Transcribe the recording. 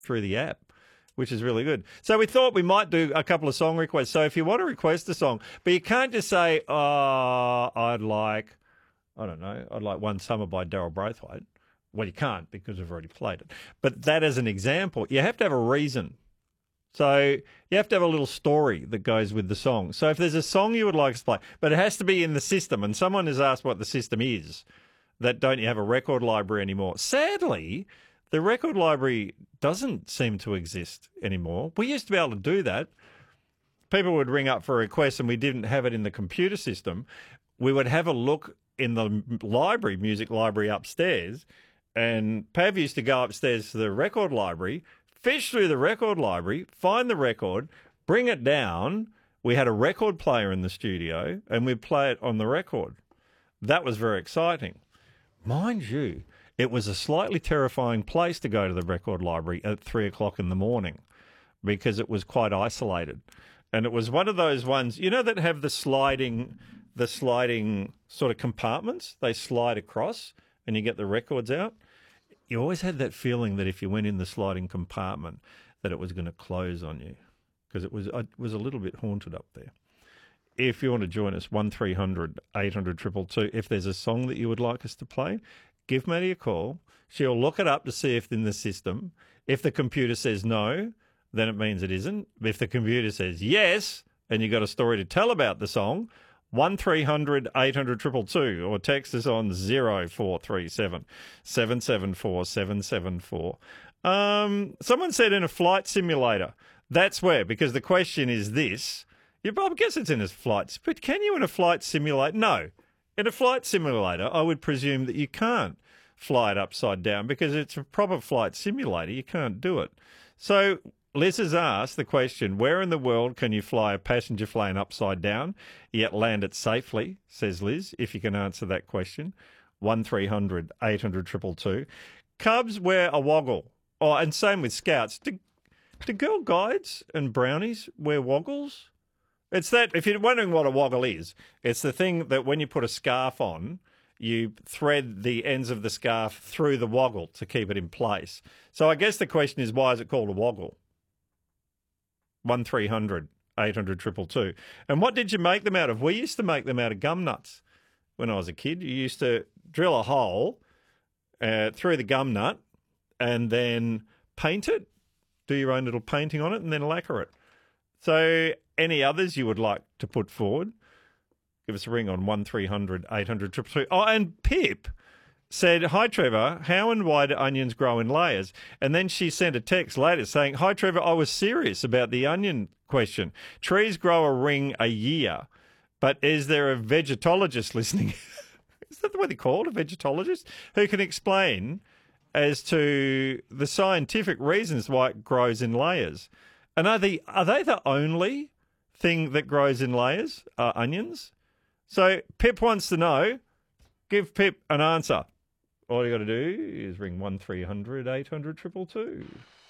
through the app, which is really good. So we thought we might do a couple of song requests. So if you want to request a song, but you can't just say, I'd like One Summer by Daryl Braithwaite. Well, you can't because we've already played it. But that as an example, you have to have a reason. So you have to have a little story that goes with the song. So if there's a song you would like to play, but it has to be in the system, and someone has asked what the system is, that don't you have a record library anymore? Sadly, the record library doesn't seem to exist anymore. We used to be able to do that. People would ring up for a request and we didn't have it in the computer system. We would have a look in the library, music library upstairs, and Pav used to go upstairs to the record library, fish through the record library, find the record, bring it down. We had a record player in the studio and we'd play it on the record. That was very exciting. Mind you, it was a slightly terrifying place to go to the record library at 3 o'clock in the morning because it was quite isolated. And it was one of those ones, you know, that have the sliding sort of compartments. They slide across and you get the records out. You always had that feeling that if you went in the sliding compartment that it was going to close on you because it was a little bit haunted up there. If you want to join us, 1300 800 222. If there's a song that you would like us to play, give Maddie a call. She'll look it up to see if it's in the system. If the computer says no, then it means it isn't. If the computer says yes, and you've got a story to tell about the song, 1300 800 222, or text us on 0437 774 774. Someone said in a flight simulator. That's where, because the question is this. I guess it's in a flight, but can you in a flight simulator? No. In a flight simulator, I would presume that you can't fly it upside down because it's a proper flight simulator. You can't do it. So Liz has asked the question, where in the world can you fly a passenger plane upside down yet land it safely, says Liz, if you can answer that question. 1300 800 222. Cubs wear a woggle. Oh, and same with Scouts. Do Girl Guides and Brownies wear woggles? It's that, if you're wondering what a woggle is, it's the thing that when you put a scarf on, you thread the ends of the scarf through the woggle to keep it in place. So I guess the question is, why is it called a woggle? 1300 800 222. And what did you make them out of? We used to make them out of gum nuts when I was a kid. You used to drill a hole through the gum nut and then paint it, do your own little painting on it, and then lacquer it. So any others you would like to put forward? Give us a ring on 1300 800 222. Oh, and Pip said, hi, Trevor, how and why do onions grow in layers? And then she sent a text later saying, hi, Trevor, I was serious about the onion question. Trees grow a ring a year, but is there a vegetologist listening? Is that the way they're called, a vegetologist? Who can explain as to the scientific reasons why it grows in layers? And are they the only thing that grows in layers, onions? So Pip wants to know. Give Pip an answer. All you got to do is ring 1300 800 222.